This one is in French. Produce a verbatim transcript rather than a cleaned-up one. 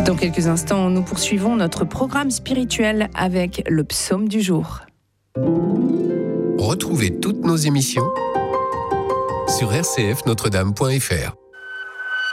Dans quelques instants, nous poursuivons notre programme spirituel avec le psaume du jour. Retrouvez toutes nos émissions sur r c f notre dame point f r.